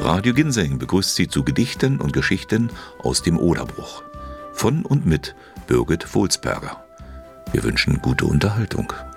Radio Ginseng begrüßt Sie zu Gedichten und Geschichten aus dem Oderbruch. Von und mit Birgit Wulsberger. Wir wünschen gute Unterhaltung.